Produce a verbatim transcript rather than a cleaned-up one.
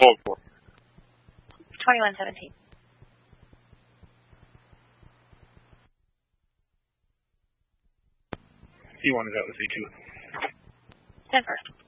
vote for? twenty-one seventeen. He wanted out with E two. Denver.